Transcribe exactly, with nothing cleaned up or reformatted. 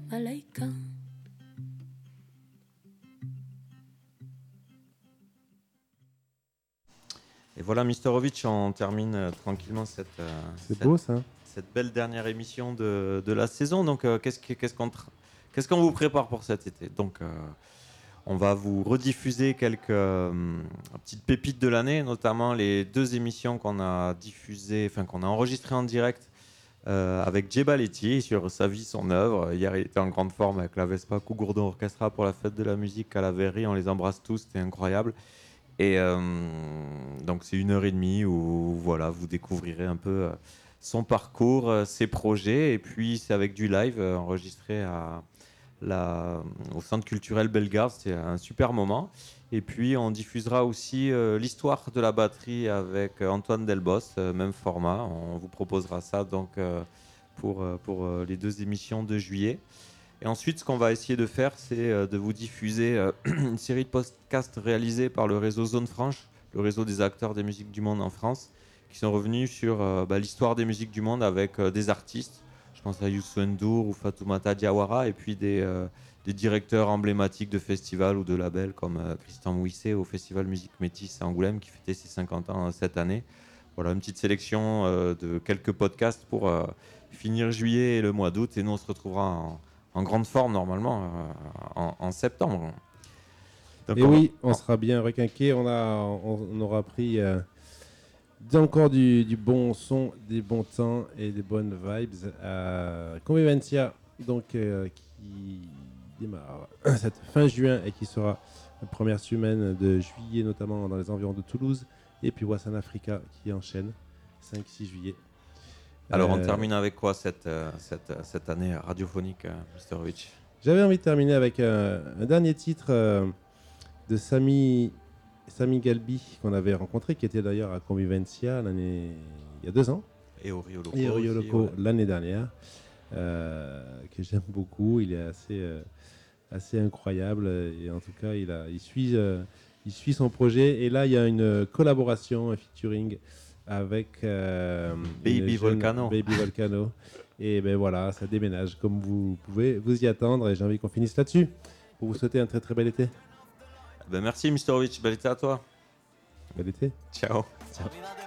Malaika. Et voilà, Misterovic, on termine euh, tranquillement cette, euh, C'est cette, beau ça. cette belle dernière émission de, de la saison. Donc, euh, qu'est-ce, que- qu'est-ce, qu'on tra- qu'est-ce qu'on vous prépare pour cet été? Donc, euh, on va vous rediffuser quelques euh, petites pépites de l'année, notamment les deux émissions qu'on a diffusées, enfin qu'on a enregistrées en direct euh, avec Jay Baletti sur sa vie, son œuvre. Hier, il était en grande forme avec la Vespa Cougourdon Orchestra pour la fête de la musique à la Verrerie. On les embrasse tous, c'était incroyable. Et euh, donc c'est une heure et demie où voilà, vous découvrirez un peu euh, son parcours, euh, ses projets, et puis c'est avec du live euh, enregistré à la, au Centre culturel Bellegarde. C'était un super moment. Et puis on diffusera aussi euh, l'histoire de la batterie avec euh, Antoine Delbos, euh, même format. On vous proposera ça donc euh, pour, euh, pour euh, les deux émissions de juillet. Et ensuite, ce qu'on va essayer de faire, c'est euh, de vous diffuser euh, une série de podcasts réalisés par le réseau Zone Franche, le réseau des acteurs des musiques du monde en France, qui sont revenus sur euh, bah, l'histoire des musiques du monde avec euh, des artistes. Je pense à Youssou N'Dour ou Fatoumata Diawara, et puis des, euh, des directeurs emblématiques de festivals ou de labels comme euh, Christian Mouisset au Festival Musique Métis à Angoulême, qui fêtait ses cinquante ans euh, cette année. Voilà, une petite sélection euh, de quelques podcasts pour euh, finir juillet et le mois d'août. Et nous, on se retrouvera en en grande forme normalement euh, en, en septembre. Donc et on oui, va... on sera bien requinqué. On, a, on, on aura pris euh, encore du, du bon son, des bons temps et des bonnes vibes à Convivencia, donc euh, qui démarre cette fin juin et qui sera la première semaine de juillet, notamment dans les environs de Toulouse, et puis Wassan Africa qui enchaîne cinq six juillet. Alors, on termine avec quoi cette, euh, cette, cette année radiophonique, euh, Misterovic? J'avais envie de terminer avec un, un dernier titre euh, de Sami, Sami Galbi qu'on avait rencontré, qui était d'ailleurs à Convivencia l'année, il y a deux ans. Et au Rio Loco. Et au Rio aussi, Loco ouais. l'année dernière, euh, que j'aime beaucoup. Il est assez, euh, assez incroyable. Et en tout cas, il, a, il, suit, euh, il suit son projet. Et là, il y a une collaboration, un featuring avec euh, Baby Volcano. Baby Volcano. Et ben voilà, ça déménage comme vous pouvez vous y attendre. Et j'ai envie qu'on finisse là-dessus pour vous souhaiter un très très bel été. Ben merci Misterovic, bel été à toi. Bel été. Ciao. Ciao.